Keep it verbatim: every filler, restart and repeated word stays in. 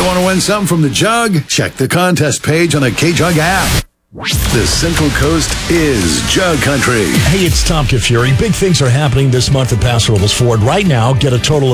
Want to win something from the Jug? Check the contest page on the K-Jug app. The Central Coast is Jug Country. Hey, it's Tom Kafuri. Big things are happening this month at Paso Robles Ford. Right now, get a total of